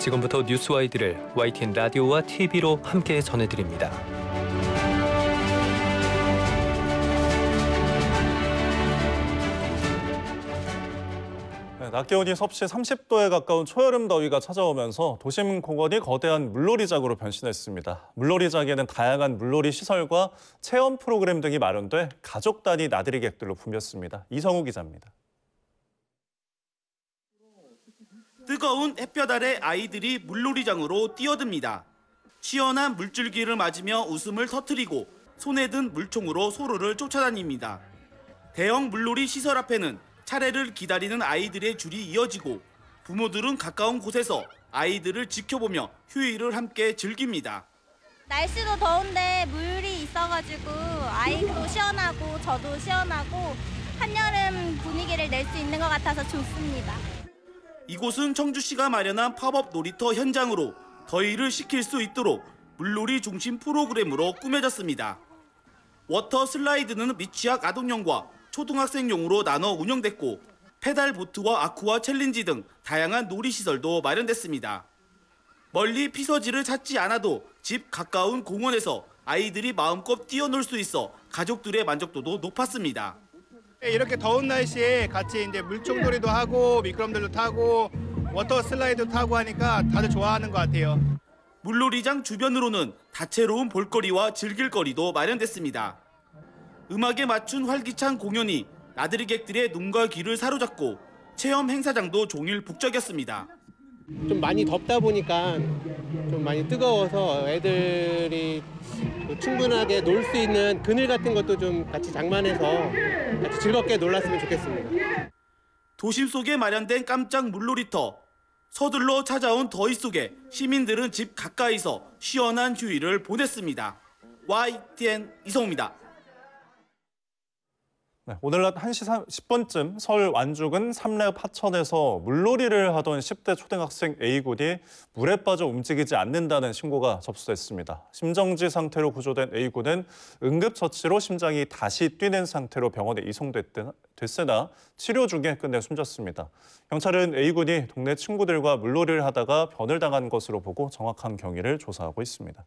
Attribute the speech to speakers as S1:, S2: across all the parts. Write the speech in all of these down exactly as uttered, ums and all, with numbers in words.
S1: 지금부터 뉴스와이드를 와이티엔 라디오와 티비로 함께 전해드립니다.
S2: 네, 낮 기온이 섭씨 삼십 도에 가까운 초여름 더위가 찾아오면서 도심 공원이 거대한 물놀이장으로 변신했습니다. 물놀이장에는 다양한 물놀이 시설과 체험 프로그램 등이 마련돼 가족 단위 나들이 객들로 붐볐습니다. 이성우 기자입니다.
S3: 뜨거운 햇볕 아래 아이들이 물놀이장으로 뛰어듭니다. 시원한 물줄기를 맞으며 웃음을 터뜨리고 손에 든 물총으로 소로를 쫓아다닙니다. 대형 물놀이 시설 앞에는 차례를 기다리는 아이들의 줄이 이어지고 부모들은 가까운 곳에서 아이들을 지켜보며 휴일을 함께 즐깁니다.
S4: 날씨도 더운데 물이 있어가지고 아이도 시원하고 저도 시원하고 한여름 분위기를 낼 수 있는 것 같아서 좋습니다.
S3: 이곳은 청주시가 마련한 팝업 놀이터 현장으로 더위를 식힐 수 있도록 물놀이 중심 프로그램으로 꾸며졌습니다. 워터 슬라이드는 미취학 아동용과 초등학생용으로 나눠 운영됐고 페달보트와 아쿠아 챌린지 등 다양한 놀이시설도 마련됐습니다. 멀리 피서지를 찾지 않아도 집 가까운 공원에서 아이들이 마음껏 뛰어놀 수 있어 가족들의 만족도도 높았습니다.
S5: 이렇게 더운 날씨에 같이 이제 물총놀이도 하고 미끄럼들도 타고 워터 슬라이드 타고 하니까 다들 좋아하는 것 같아요.
S3: 물놀이장 주변으로는 다채로운 볼거리와 즐길거리도 마련됐습니다. 음악에 맞춘 활기찬 공연이 나들이객들의 눈과 귀를 사로잡고 체험 행사장도 종일 북적였습니다.
S6: 좀 많이 덥다 보니까 좀 많이 뜨거워서 애들이 충분하게 놀 수 있는 그늘 같은 것도 좀 같이 장만해서 같이 즐겁게 놀았으면 좋겠습니다.
S3: 도심 속에 마련된 깜짝 물놀이터. 서둘러 찾아온 더위 속에 시민들은 집 가까이서 시원한 휴일을 보냈습니다. 와이티엔 이성우입니다.
S2: 네, 오늘 낮 한 시 십 분쯤 서울 완죽은 삼랩 하천에서 물놀이를 하던 십 대 초등학생 A군이 물에 빠져 움직이지 않는다는 신고가 접수됐습니다. 심정지 상태로 구조된 A군은 응급처치로 심장이 다시 뛰는 상태로 병원에 이송됐으나 치료 중에 끝내 숨졌습니다. 경찰은 A군이 동네 친구들과 물놀이를 하다가 변을 당한 것으로 보고 정확한 경위를 조사하고 있습니다.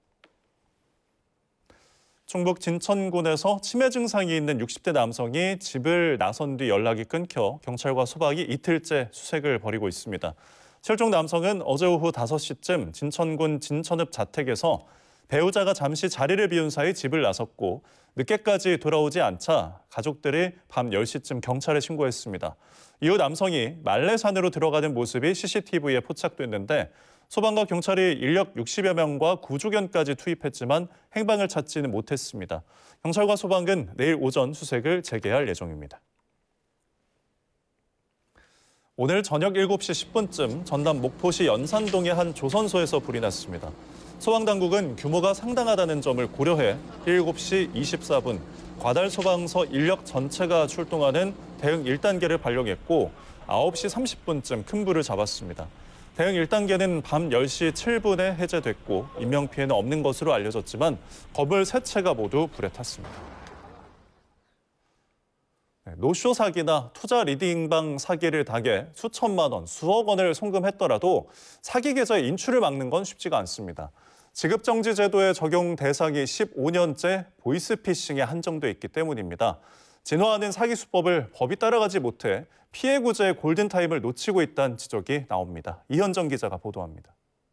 S2: 충북 진천군에서 치매 증상이 있는 육십 대 남성이 집을 나선 뒤 연락이 끊겨 경찰과 소방이 이틀째 수색을 벌이고 있습니다. 실종 남성은 어제 오후 다섯 시쯤 진천군 진천읍 자택에서 배우자가 잠시 자리를 비운 사이 집을 나섰고 늦게까지 돌아오지 않자 가족들이 밤 열 시쯤 경찰에 신고했습니다. 이후 남성이 말레산으로 들어가는 모습이 씨씨티비에 포착됐는데 소방과 경찰이 인력 육십여 명과 구조견까지 투입했지만 행방을 찾지는 못했습니다. 경찰과 소방은 내일 오전 수색을 재개할 예정입니다. 오늘 저녁 일곱 시 십 분쯤 전남 목포시 연산동의 한 조선소에서 불이 났습니다. 소방당국은 규모가 상당하다는 점을 고려해 일곱 시 이십사 분 과달 소방서 인력 전체가 출동하는 대응 일 단계를 발령했고 아홉 시 삼십 분쯤 큰 불을 잡았습니다. 대응 일 단계는 밤 열 시 칠 분에 해제됐고 인명피해는 없는 것으로 알려졌지만 건물 세 채가 모두 불에 탔습니다. 노쇼 사기나 투자 리딩방 사기를 당해 수천만 원, 수억 원을 송금했더라도 사기 계좌의 인출을 막는 건 쉽지가 않습니다. 지급정지 제도의 적용 대상이 십오 년째 보이스피싱에 한정돼 있기 때문입니다. 진화하는 사기 수법을 법이 따라가지 못해 피해 구제의 골든타임을 놓치고 있다는 지적이 나옵니다. 이현정 기자가 보도합니다.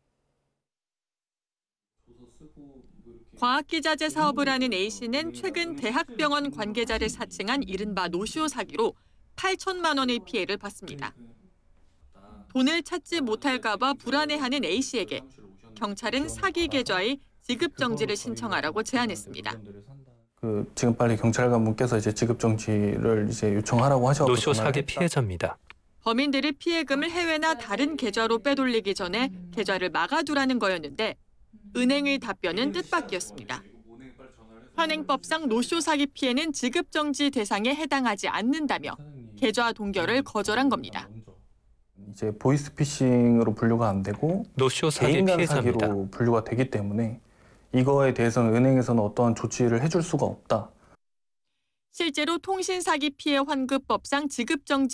S7: 과학기자재 사업을 하는 A씨는 최근 대학병원 관계자를 사칭한 이른바 노쇼 사기로 팔천만 원의 피해를 봤습니다. 돈을 찾지 못할까 봐 불안해하는 A씨에게 경찰은 사기 계좌의 지급 정지를 신청하라고 제안했습니다.
S8: 그 지금 빨리 경찰관 분께서 이제 지급 정지를 이제 요청하라고 하셔서
S1: 노쇼 사기 피해자입니다.
S7: 범인들이 피해금을 해외나 다른 계좌로 빼돌리기 전에 계좌를 막아두라는 거였는데 은행의 답변은 뜻밖이었습니다. 현행법상 노쇼 사기 피해는 지급 정지 대상에 해당하지 않는다며 계좌 동결을 거절한 겁니다.
S8: 이제 보이스피싱으로 분류가 안 되고
S1: 노쇼 사기
S8: 개인 간
S1: 피해자입니다.
S8: 사기로 분류가 되기 때문에 이거에 대해서는 은행에서는 어떠한 조치를 해줄 수가 없다.
S7: 실제로 통신 사기 피해 환급법상 지급 정지